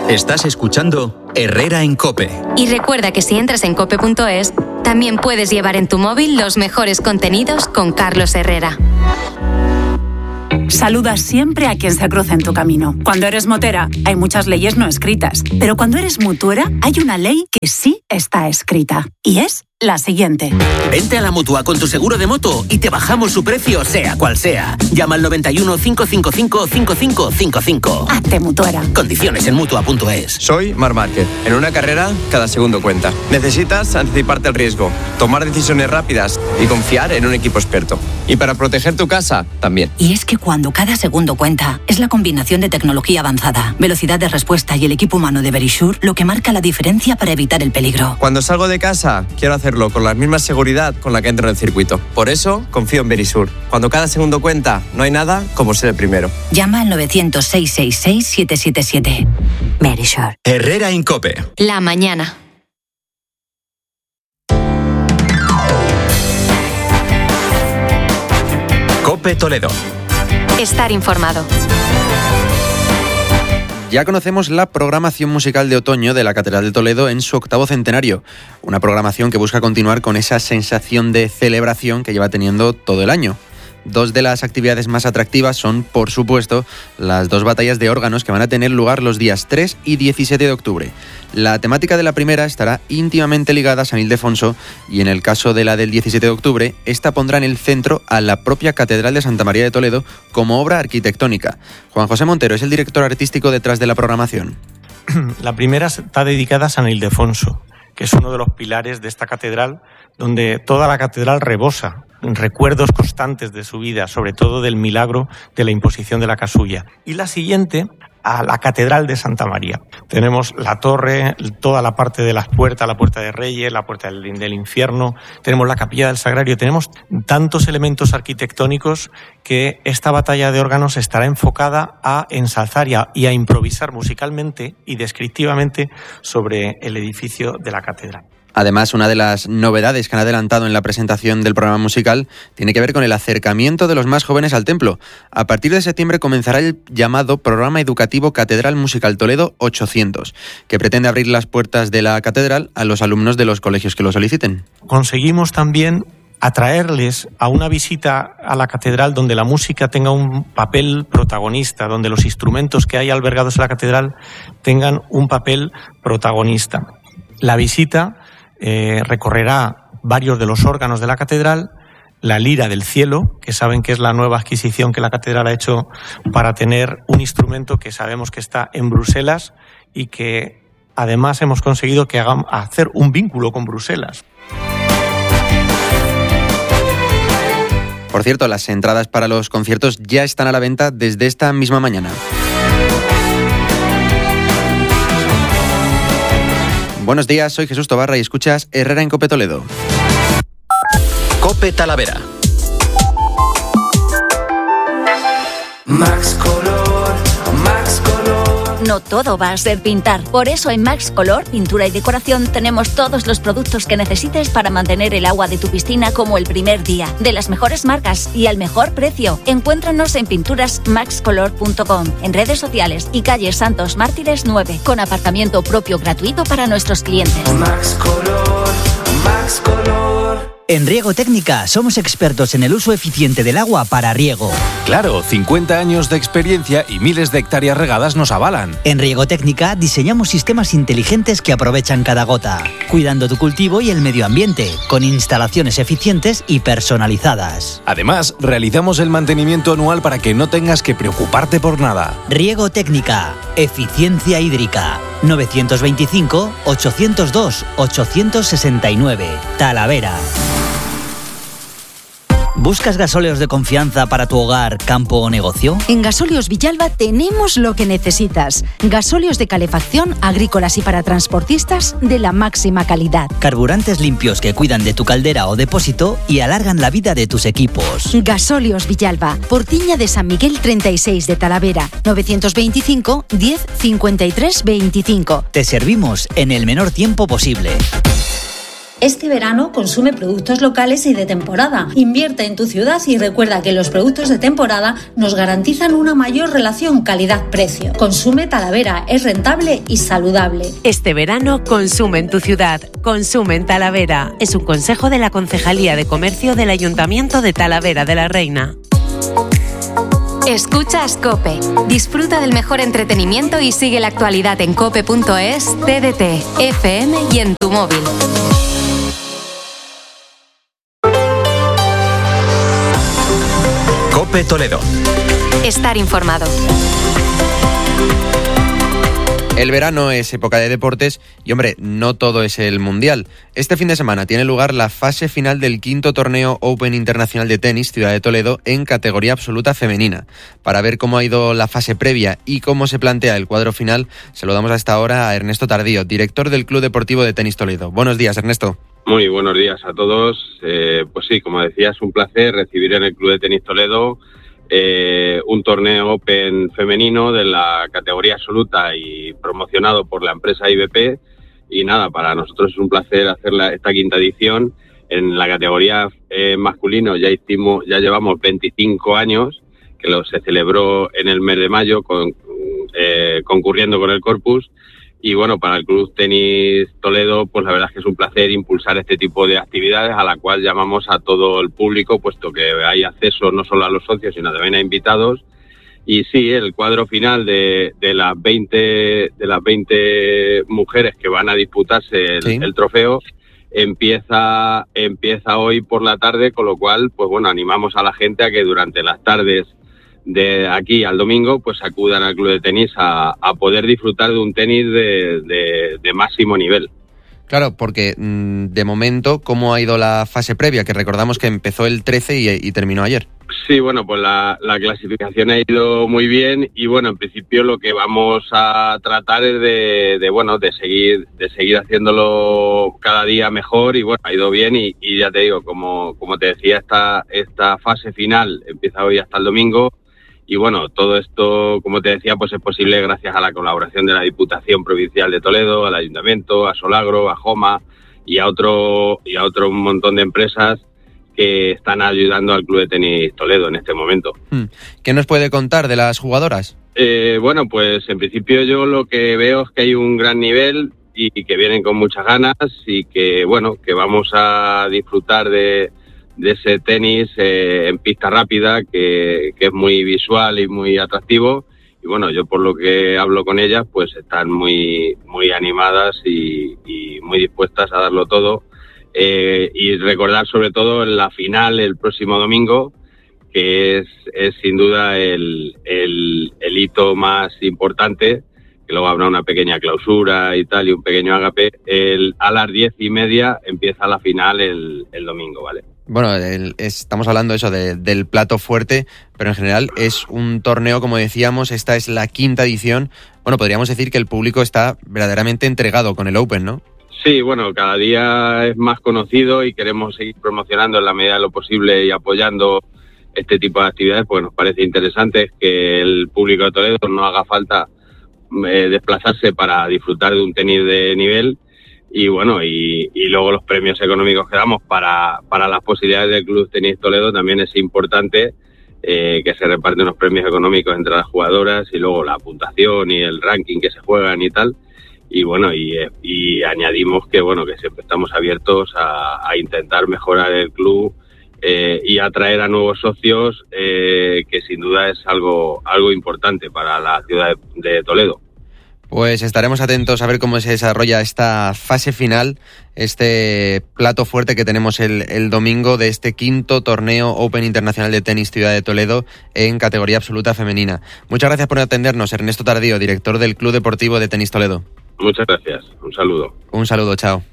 Estás escuchando Herrera en COPE. Y recuerda que si entras en cope.es, también puedes llevar en tu móvil los mejores contenidos con Carlos Herrera. Saluda siempre a quien se cruza en tu camino. Cuando eres motera, hay muchas leyes no escritas. Pero cuando eres mutuera, hay una ley que sí está escrita. Y es la siguiente. Vente a la Mutua con tu seguro de moto y te bajamos su precio, sea cual sea. Llama al 91 555 5555. Hazte mutuera. Condiciones en Mutua.es. Soy Marc Márquez. En una carrera, cada segundo cuenta. Necesitas anticiparte al riesgo, tomar decisiones rápidas y confiar en un equipo experto. Y para proteger tu casa, también. Y es que cuando cada segundo cuenta, es la combinación de tecnología avanzada, velocidad de respuesta y el equipo humano de Verisure lo que marca la diferencia para evitar el peligro. Cuando salgo de casa, quiero hacerlo con la misma seguridad con la que entro en el circuito. Por eso, confío en Verisure. Cuando cada segundo cuenta, no hay nada como ser el primero. Llama al 900-666-777. Verisure. Herrera en COPE. La mañana. COPE Toledo. Estar informado. Ya conocemos la programación musical de otoño de la Catedral de Toledo en su 8º centenario. Una programación que busca continuar con esa sensación de celebración que lleva teniendo todo el año. Dos de las actividades más atractivas son, por supuesto, las dos batallas de órganos que van a tener lugar los días 3 y 17 de octubre. La temática de la primera estará íntimamente ligada a San Ildefonso y en el caso de la del 17 de octubre, esta pondrá en el centro a la propia Catedral de Santa María de Toledo como obra arquitectónica. Juan José Montero es el director artístico detrás de la programación. La primera está dedicada a San Ildefonso, que es uno de los pilares de esta catedral, donde toda la catedral rebosa recuerdos constantes de su vida, sobre todo del milagro de la imposición de la casulla. Y la siguiente, a la Catedral de Santa María. Tenemos la torre, toda la parte de las puertas, la Puerta de Reyes, la Puerta del Infierno, tenemos la Capilla del Sagrario, tenemos tantos elementos arquitectónicos que esta batalla de órganos estará enfocada a ensalzar y a improvisar musicalmente y descriptivamente sobre el edificio de la catedral. Además, una de las novedades que han adelantado en la presentación del programa musical tiene que ver con el acercamiento de los más jóvenes al templo. A partir de septiembre comenzará el llamado Programa Educativo Catedral Musical Toledo 800, que pretende abrir las puertas de la catedral a los alumnos de los colegios que lo soliciten. Conseguimos también atraerles a una visita a la catedral donde la música tenga un papel protagonista, donde los instrumentos que hay albergados en la catedral tengan un papel protagonista. La visita recorrerá varios de los órganos de la catedral, la lira del cielo, que saben que es la nueva adquisición que la catedral ha hecho para tener un instrumento que sabemos que está en Bruselas y que además hemos conseguido que hacer un vínculo con Bruselas. Por cierto, las entradas para los conciertos ya están a la venta desde esta misma mañana. Buenos días, soy Jesús Tobarra y escuchas Herrera en COPE Toledo. COPE Talavera. Max Color, Max Color. No todo va a ser pintar. Por eso en Max Color, pintura y decoración, tenemos todos los productos que necesites para mantener el agua de tu piscina como el primer día. De las mejores marcas y al mejor precio. Encuéntranos en pinturasmaxcolor.com, en redes sociales y calle Santos Mártires 9, con aparcamiento propio gratuito para nuestros clientes. Max Color, Max Color. En Riego Técnica somos expertos en el uso eficiente del agua para riego. Claro, 50 años de experiencia y miles de hectáreas regadas nos avalan. En Riego Técnica diseñamos sistemas inteligentes que aprovechan cada gota, cuidando tu cultivo y el medio ambiente, con instalaciones eficientes y personalizadas. Además, realizamos el mantenimiento anual para que no tengas que preocuparte por nada. Riego Técnica, eficiencia hídrica. 925-802-869. Talavera. ¿Buscas gasóleos de confianza para tu hogar, campo o negocio? En Gasóleos Villalba tenemos lo que necesitas. Gasóleos de calefacción, agrícolas y para transportistas de la máxima calidad. Carburantes limpios que cuidan de tu caldera o depósito y alargan la vida de tus equipos. Gasóleos Villalba, Portiña de San Miguel 36 de Talavera, 925 10 53 25. Te servimos en el menor tiempo posible. Este verano consume productos locales y de temporada. Invierte en tu ciudad y recuerda que los productos de temporada nos garantizan una mayor relación calidad-precio. Consume Talavera, es rentable y saludable. Este verano consume en tu ciudad, consume en Talavera. Es un consejo de la Concejalía de Comercio del Ayuntamiento de Talavera de la Reina. Escuchas COPE. Disfruta del mejor entretenimiento y sigue la actualidad en cope.es, TDT, FM y en tu móvil. COPE Toledo. Estar informado. El verano es época de deportes y, hombre, no todo es el Mundial. Este fin de semana tiene lugar la fase final del 5º torneo Open Internacional de Tenis Ciudad de Toledo en categoría absoluta femenina. Para ver cómo ha ido la fase previa y cómo se plantea el cuadro final, saludamos a esta hora a Ernesto Tardío, director del Club Deportivo de Tenis Toledo. Buenos días, Ernesto. Muy buenos días a todos. Pues sí, como decías, un placer recibir en el Club de Tenis Toledo un torneo Open femenino de la categoría absoluta y promocionado por la empresa IBP. Y nada, para nosotros es un placer hacer esta 5ª edición. En la categoría masculino ya llevamos 25 años, que se celebró en el mes de mayo concurriendo con el Corpus. Y bueno, para el Club Tenis Toledo, pues la verdad es que es un placer impulsar este tipo de actividades a la cual llamamos a todo el público, puesto que hay acceso no solo a los socios, sino también a invitados. Y sí, el cuadro final de las 20 mujeres que van a disputarse el trofeo empieza hoy por la tarde, con lo cual, pues bueno, animamos a la gente a que durante las tardes de aquí al domingo pues acudan al club de tenis a poder disfrutar de un tenis de máximo nivel. Claro, porque de momento, ¿cómo ha ido la fase previa? Que recordamos que empezó el 13 y terminó ayer. Sí, bueno, pues la clasificación ha ido muy bien y bueno, en principio lo que vamos a tratar es de seguir haciéndolo cada día mejor y bueno, ha ido bien y ya te digo, como te decía, esta fase final empieza hoy hasta el domingo. Y bueno, todo esto, como te decía, pues es posible gracias a la colaboración de la Diputación Provincial de Toledo, al Ayuntamiento, a Solagro, a Joma y a otro montón de empresas que están ayudando al Club de Tenis Toledo en este momento. ¿Qué nos puede contar de las jugadoras? Bueno, pues en principio yo lo que veo es que hay un gran nivel y que vienen con muchas ganas y que bueno, que vamos a disfrutar de ese tenis en pista rápida que es muy visual y muy atractivo y bueno, yo por lo que hablo con ellas pues están muy animadas y muy dispuestas a darlo todo y recordar sobre todo en la final el próximo domingo que es sin duda el hito más importante, que luego habrá una pequeña clausura y tal y un pequeño ágape. A las 10:30 empieza la final el domingo, ¿vale? Bueno, estamos hablando eso del plato fuerte, pero en general es un torneo, como decíamos, esta es la 5ª edición. Bueno, podríamos decir que el público está verdaderamente entregado con el Open, ¿no? Sí, bueno, cada día es más conocido y queremos seguir promocionando en la medida de lo posible y apoyando este tipo de actividades, porque nos parece interesante que el público de Toledo no haga falta desplazarse para disfrutar de un tenis de nivel. Y bueno, y luego los premios económicos que damos para las posibilidades del Club Tenis Toledo también es importante que se reparten unos premios económicos entre las jugadoras y luego la puntuación y el ranking que se juegan y tal. Y bueno, y añadimos que bueno, que siempre estamos abiertos a intentar mejorar el club y atraer a nuevos socios, que sin duda es algo importante para la ciudad de Toledo. Pues estaremos atentos a ver cómo se desarrolla esta fase final, este plato fuerte que tenemos el domingo de este 5º torneo Open Internacional de Tenis Ciudad de Toledo en categoría absoluta femenina. Muchas gracias por atendernos, Ernesto Tardío, director del Club Deportivo de Tenis Toledo. Muchas gracias, un saludo. Un saludo, chao.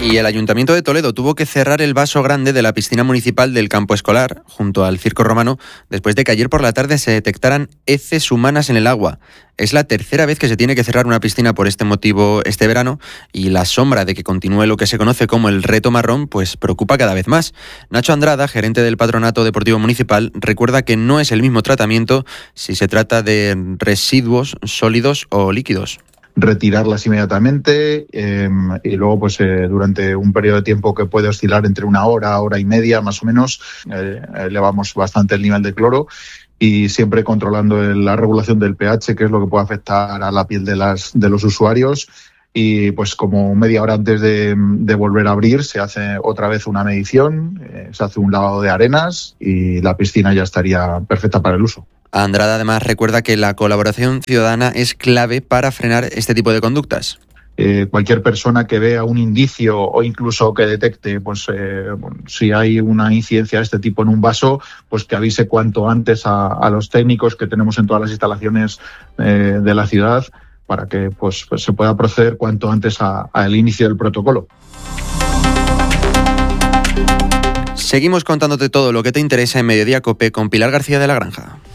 Y el Ayuntamiento de Toledo tuvo que cerrar el vaso grande de la piscina municipal del campo escolar, junto al Circo Romano, después de que ayer por la tarde se detectaran heces humanas en el agua. Es la tercera vez que se tiene que cerrar una piscina por este motivo este verano, y la sombra de que continúe lo que se conoce como el reto marrón pues preocupa cada vez más. Nacho Andrada, gerente del Patronato Deportivo Municipal, recuerda que no es el mismo tratamiento si se trata de residuos sólidos o líquidos. Retirarlas inmediatamente y luego pues durante un periodo de tiempo que puede oscilar entre una hora, hora y media más o menos, elevamos bastante el nivel de cloro y siempre controlando la regulación del pH, que es lo que puede afectar a la piel de los usuarios. Y pues como media hora antes de volver a abrir se hace otra vez una medición, se hace un lavado de arenas y la piscina ya estaría perfecta para el uso. Andrada además recuerda que la colaboración ciudadana es clave para frenar este tipo de conductas. Cualquier persona que vea un indicio o incluso que detecte si hay una incidencia de este tipo en un vaso, pues que avise cuanto antes a los técnicos que tenemos en todas las instalaciones de la ciudad para que pues se pueda proceder cuanto antes al inicio del protocolo. Seguimos contándote todo lo que te interesa en Mediodía COPE con Pilar García de la Granja.